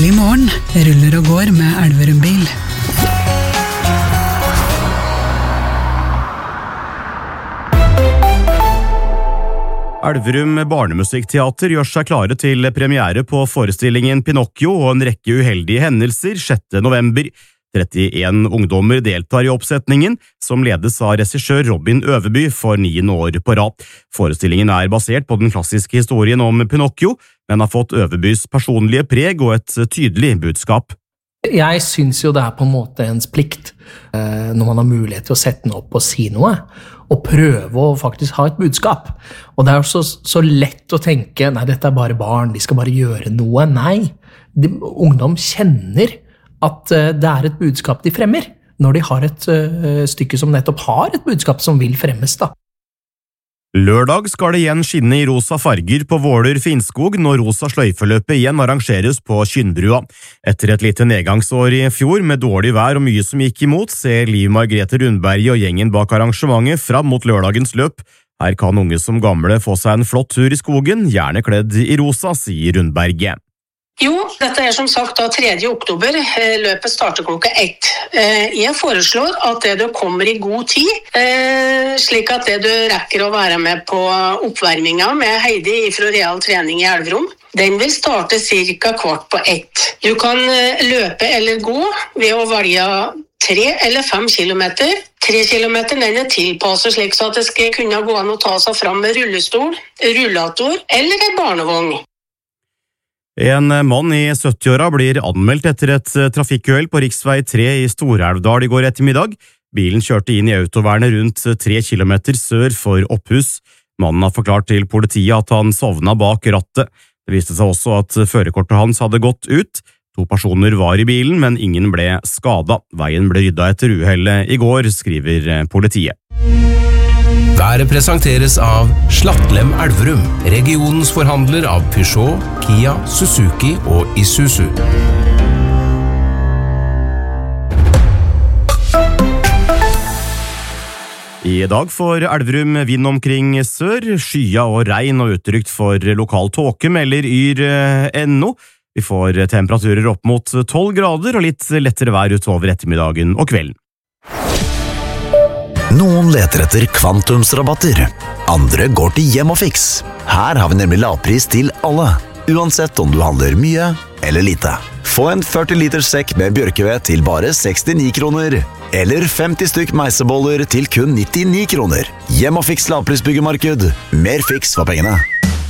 Tidlig morgen, ruller og går med Elverum bil. Elverum Barnemusikkteater gjør seg klare til premiere på forestillingen Pinocchio og en rekke uheldige hendelser 6. november. 31 ungdommer deltar i oppsetningen, som ledes av regissør Robin Øverby for 9. år på rad. Forestillingen basert på den klassiske historien om Pinocchio, men har fått Øverbys personlige preg og et tydelig budskap. Jeg synes jo det på en måte ens plikt, når man har mulighet til å sette den opp og si noe, og prøve å faktisk ha et budskap. Og det jo så lett å tenke, nei, dette bare barn, de skal bare gjøre noe. Nei, ungdom kjenner at det et budskap de fremmer, når de har et stykke som nettopp har et budskap som vil fremmes da. Lørdag skal det igjen skinne i rosa farger på Våler Finnskog når rosa sløyfeløpet igjen arrangeres på Kynnbrua. Etter et lite nedgangsår i fjor med dårlig vær og mye som gikk imot, ser Liv Margrethe Rundberg og gjengen bak arrangementet fram mot lørdagens løp. Her kan unge som gamle få seg en flott tur i skogen, gjerne kledd i rosa, sier Rundberg. Jo, dette som sagt da 3. oktober, løpet starter klokka 1. Jeg foreslår at du kommer i god tid, slik at du rekker å være med på oppvarmingen med Heidi fra Real Trening i Elverum. Den vil starte cirka 1:15. Du kan løpe eller gå ved å velge 3 eller 5 kilometer. 3 kilometer den tilpasset slik så at det skal kunne gå an å ta seg fram med rullestol, rullator eller en barnevogn. En mann i 70-åra blir anmeldt etter et trafikkuhell på riksvei 3 i Storelvdal i går ettermiddag. Bilen kjørte inn i autovernet rundt 3 kilometer sør for Opphus. Mannen har forklart til politiet at han sovna bak rattet. Det viste seg også at førerkortet hans hadde gått ut. 2 personer var i bilen, men ingen ble skadet. Veien ble rydda etter uhellet i går, skriver politiet. Været presenteres av Slattlem Elverum, regionens forhandler av Peugeot, Kia, Suzuki og Isuzu. I dag får Elverum vind omkring sør, skya og regn og utrygt for lokal tåke, melder Yr.no. Vi får temperaturer opp mot 12 grader og litt lettere vær utover ettermiddagen og kvelden. Noen leter etter kvantumsrabatter, andre går til Hjem og Fix. Her har vi nemlig lavpris til alle, uansett om du handler mye eller lite. Få en 40 liters sekk med bjørkeved til bare 69 kroner, eller 50 stykk meiseboller til kun 99 kroner. Hjem og Fix lavprisbyggemarked, mer fiks for pengene.